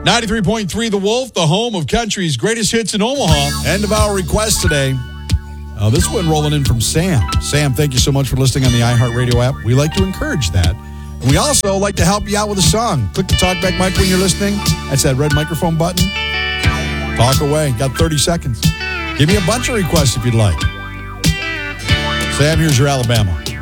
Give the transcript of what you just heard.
93.3 The Wolf, the home of country's greatest hits in Omaha. End of our request today. This one rolling in from Sam. Sam, thank you so much for listening on the iHeartRadio app. We like to encourage that. And we also like to help you out with a song. Click the talkback mic when you're listening. That's that red microphone button. Talk away. Got 30 seconds. Give me a bunch of requests if you'd like. Sam, here's your Alabama.